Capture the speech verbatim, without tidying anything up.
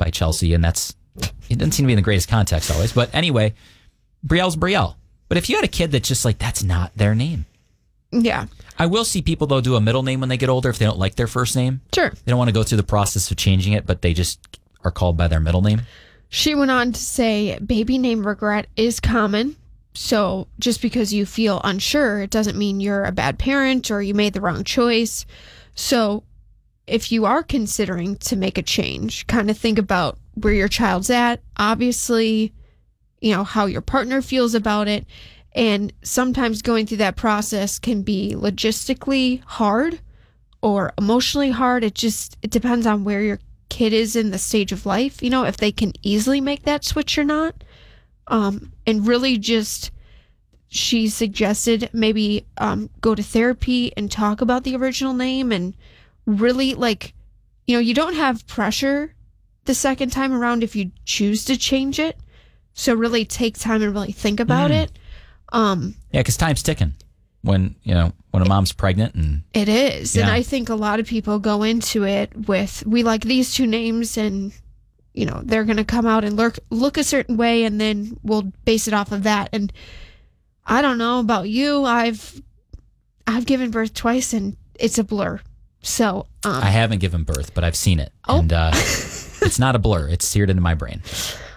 by Chelsea, and that's it doesn't seem to be in the greatest context always. But anyway, Brielle's Brielle. But if you had a kid that's just like, that's not their name. Yeah. I will see people, though, do a middle name when they get older if they don't like their first name. Sure. They don't want to go through the process of changing it, but they just are called by their middle name. She went on to say baby name regret is common. So just because you feel unsure, it doesn't mean you're a bad parent or you made the wrong choice. So if you are considering to make a change, kind of think about where your child's at. Obviously, you know, how your partner feels about it. And sometimes going through that process can be logistically hard or emotionally hard. It just, it depends on where your kid is in the stage of life, you know, if they can easily make that switch or not. Um, and really just, she suggested maybe um, go to therapy and talk about the original name and really like, you know, you don't have pressure the second time around if you choose to change it. So really take time and really think about mm. it. Um, yeah, because time's ticking when, you know, when a mom's pregnant. And it is. Yeah. And I think a lot of people go into it with, we like these two names and, you know, they're going to come out and look, look a certain way and then we'll base it off of that. And I don't know about you. I've, I've given birth twice and it's a blur. So, um, I haven't given birth, but I've seen it. Oh. And uh, it's not a blur. It's seared into my brain.